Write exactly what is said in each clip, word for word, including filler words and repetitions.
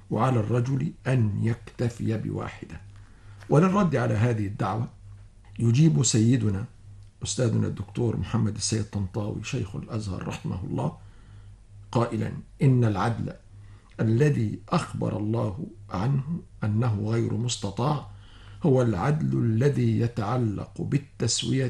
وعلى الرجل أن يكتفي بواحدة. وللرد على هذه الدعوة يجيب سيدنا أستاذنا الدكتور محمد السيد طنطاوي شيخ الأزهر رحمه الله قائلا: إن العدل الذي أخبر الله عنه أنه غير مستطاع هو العدل الذي يتعلق بالتسوية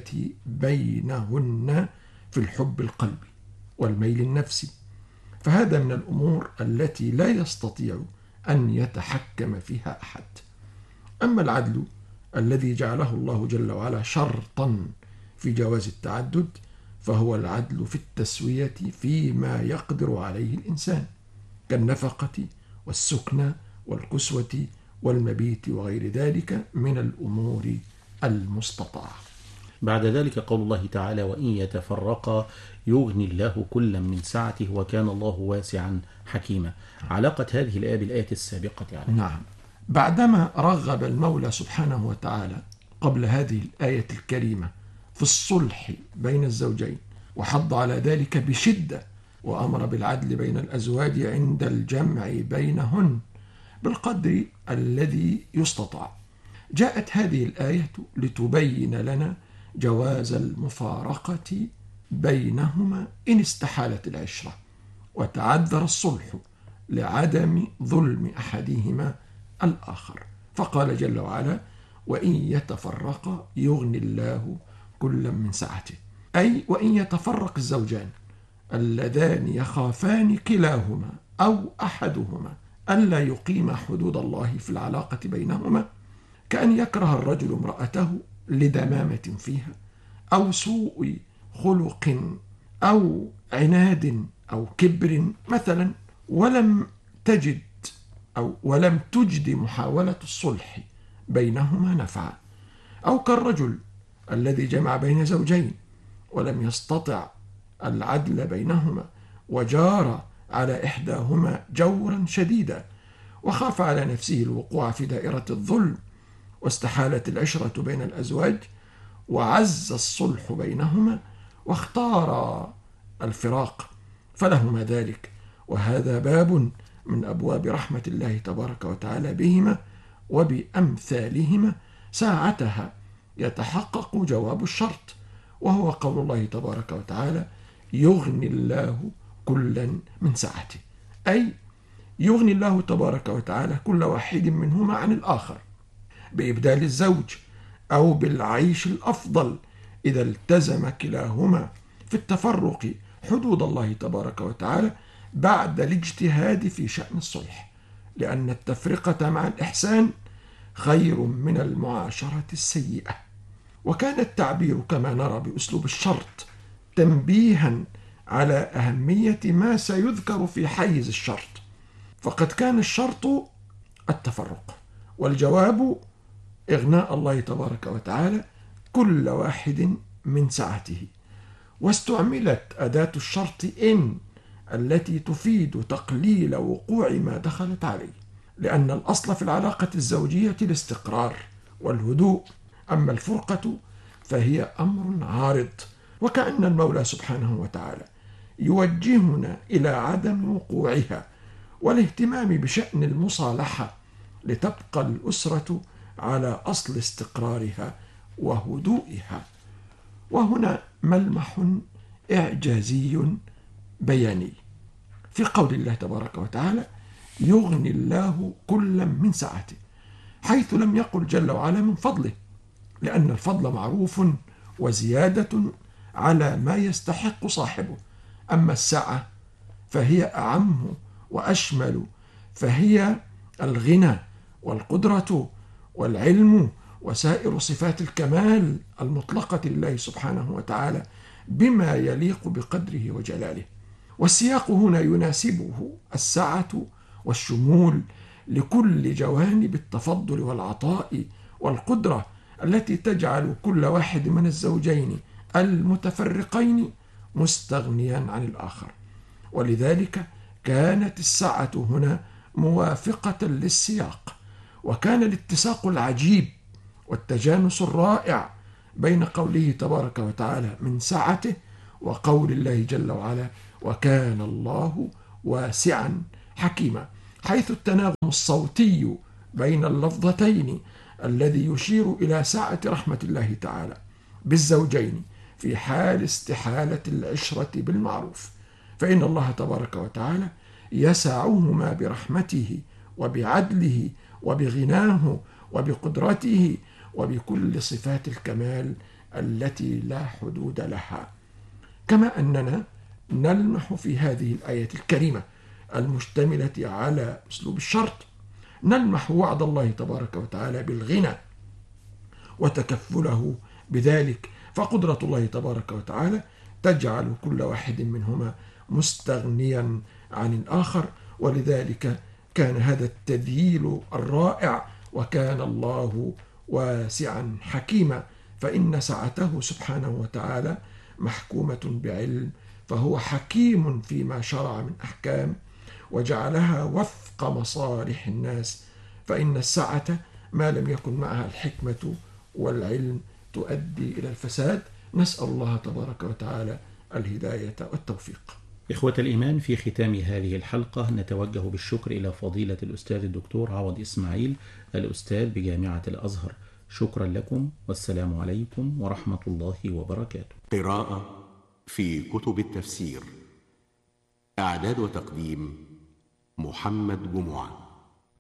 بينهن في الحب القلبي والميل النفسي، فهذا من الأمور التي لا يستطيع أن يتحكم فيها أحد. أما العدل الذي جعله الله جل وعلا شرطا في جواز التعدد فهو العدل في التسوية فيما يقدر عليه الإنسان كالنفقة والسكنى والكسوة والمبيت وغير ذلك من الأمور المستطاعة. بعد ذلك قول الله تعالى: وإن يتفرقا يغني الله كلا من سعته وكان الله واسعا حكيما. علاقة هذه الآية بالآية السابقة عليه. نعم، بعدما رغب المولى سبحانه وتعالى قبل هذه الآية الكريمة في الصلح بين الزوجين وحض على ذلك بشدة وأمر بالعدل بين الأزواج عند الجمع بينهن بالقدر الذي يستطاع، جاءت هذه الآية لتبين لنا جواز المفارقة بينهما إن استحالت العشرة وتعذر الصلح لعدم ظلم أحدهما الآخر، فقال جل وعلا: وإن يتفرقا يغني الله كلا من سعته، أي وإن يتفرق الزوجان اللذان يخافان كلاهما أو أحدهما ألا يقيم حدود الله في العلاقة بينهما، كأن يكره الرجل امرأته لدمامة فيها أو سوء خلق أو عناد أو كبر مثلا، ولم تجد أو ولم تجد محاولة الصلح بينهما نفعا، أو كالرجل الذي جمع بين زوجين ولم يستطع العدل بينهما وجار على إحداهما جورا شديدا وخاف على نفسه الوقوع في دائرة الظلم واستحالت العشرة بين الأزواج وعز الصلح بينهما واختار الفراق، فلهما ذلك، وهذا باب من أبواب رحمة الله تبارك وتعالى بهما وبأمثالهما ساعتها يتحقق جواب الشرط، وهو قول الله تبارك وتعالى: يغني الله كلا من سعته، أي يغني الله تبارك وتعالى كل واحد منهما عن الآخر بإبدال الزوج أو بالعيش الأفضل إذا التزم كلاهما في التفرق حدود الله تبارك وتعالى بعد الاجتهاد في شأن الصلح، لأن التفرقة مع الإحسان خير من المعاشرة السيئة. وكان التعبير كما نرى بأسلوب الشرط تنبيها على أهمية ما سيذكر في حيز الشرط، فقد كان الشرط التفرق والجواب إغناء الله تبارك وتعالى كل واحد من سعته، واستعملت أداة الشرط إن التي تفيد تقليل وقوع ما دخلت عليه، لأن الأصل في العلاقة الزوجية الاستقرار والهدوء، أما الفرقة فهي أمر عارض، وكأن المولى سبحانه وتعالى يوجهنا إلى عدم وقوعها والاهتمام بشأن المصالحة لتبقى الأسرة على أصل استقرارها وهدوئها. وهنا ملمح إعجازي بياني في قول الله تبارك وتعالى: يغني الله كلا من سعته، حيث لم يقل جل وعلا من فضله، لأن الفضل معروف وزيادة على ما يستحق صاحبه، أما السعة فهي أعم وأشمل، فهي الغنى والقدرة والعلم وسائر صفات الكمال المطلقة لله سبحانه وتعالى بما يليق بقدره وجلاله. والسياق هنا يناسبه السعة والشمول لكل جوانب التفضل والعطاء والقدرة التي تجعل كل واحد من الزوجين المتفرقين مستغنيا عن الآخر، ولذلك كانت السعة هنا موافقة للسياق، وكان الاتساق العجيب والتجانس الرائع بين قوله تبارك وتعالى من سعته وقول الله جل وعلا: وكان الله واسعا حكيما، حيث التناغم الصوتي بين اللفظتين الذي يشير إلى سعة رحمة الله تعالى بالزوجين في حال استحالة العشرة بالمعروف، فإن الله تبارك وتعالى يسعهما برحمته وبعدله وبغناه وبقدرته وبكل صفات الكمال التي لا حدود لها. كما أننا نلمح في هذه الآية الكريمة المشتملة على أسلوب الشرط، نلمح وعد الله تبارك وتعالى بالغنى وتكفله بذلك، فقدرة الله تبارك وتعالى تجعل كل واحد منهما مستغنيا عن الآخر، ولذلك كان هذا التذييل الرائع، وكان الله واسعا حكيما، فإن سعته سبحانه وتعالى محكومة بعلم، فهو حكيم فيما شرع من أحكام وجعلها وفق مصالح الناس، فإن السعة ما لم يكن معها الحكمة والعلم تؤدي إلى الفساد. نسأل الله تبارك وتعالى الهداية والتوفيق. إخوة الإيمان، في ختام هذه الحلقة نتوجه بالشكر إلى فضيلة الأستاذ الدكتور عوض إسماعيل، الأستاذ بجامعة الأزهر. شكرا لكم، والسلام عليكم ورحمة الله وبركاته. قراءة في كتب التفسير. إعداد وتقديم محمد جمعة.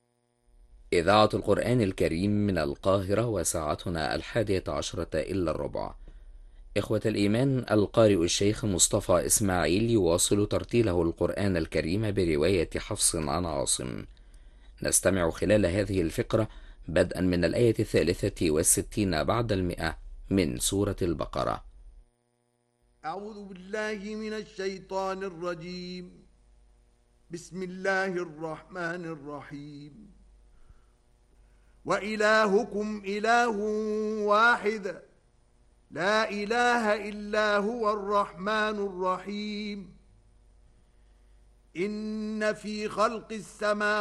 إذاعة القرآن الكريم من القاهرة، وساعتنا الحادية عشرة إلا الربع. إخوة الإيمان، القارئ الشيخ مصطفى إسماعيل يواصل ترتيله القرآن الكريم برواية حفص عن عاصم. نستمع خلال هذه الفقرة بدءا من الآية الثالثة والستين بعد المئة من سورة البقرة. أعوذ بالله من الشيطان الرجيم. بسم الله الرحمن الرحيم. وإلهكم إله واحد لا إله إلا هو الرحمن الرحيم. إن في خلق السماوات